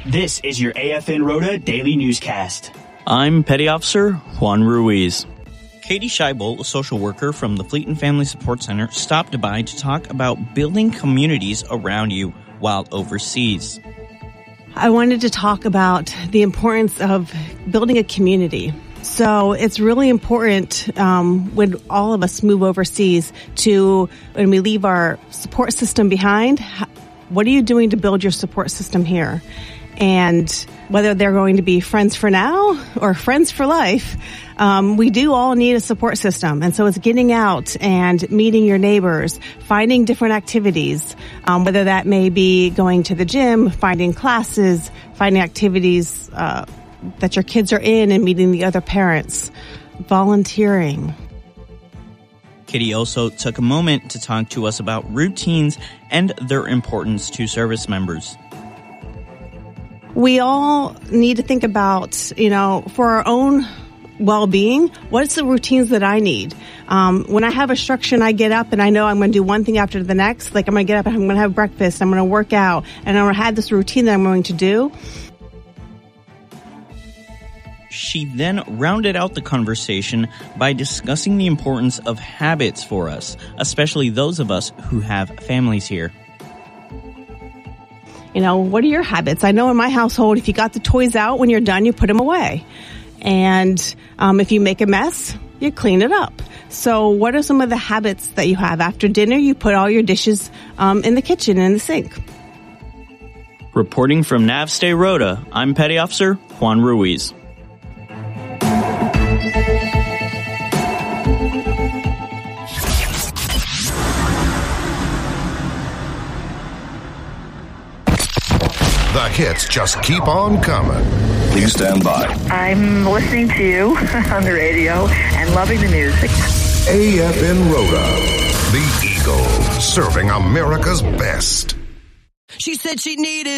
This is your AFN Rota Daily Newscast. I'm Petty Officer Juan Ruiz. Katie Scheibel, a social worker from the Fleet and Family Support Center, stopped by to talk about building communities around you while overseas. I wanted to talk about the importance of building a community. So it's really important when all of us move overseas when we leave our support system behind, what are you doing to build your support system here? And whether they're going to be friends for now or friends for life, we do all need a support system. And so it's getting out and meeting your neighbors, finding different activities, whether that may be going to the gym, finding classes, finding activities that your kids are in and meeting the other parents, volunteering. Kitty also took a moment to talk to us about routines and their importance to service members. We all need to think about, for our own well-being, what's the routines that I need? When I have a structure and I get up and I know I'm going to do one thing after the next, like I'm going to get up and I'm going to have breakfast, I'm going to work out, and I'm going to have this routine that I'm going to do. She then rounded out the conversation by discussing the importance of habits for us, especially those of us who have families here. What are your habits? I know in my household, if you got the toys out, when you're done, you put them away. And if you make a mess, you clean it up. So what are some of the habits that you have? After dinner, you put all your dishes in the kitchen, in the sink. Reporting from Navstay Rota, I'm Petty Officer Juan Ruiz. The hits just keep on coming. Please stand by. I'm listening to you on the radio and loving the music. AFN Rota, the Eagle, serving America's best. She said she needed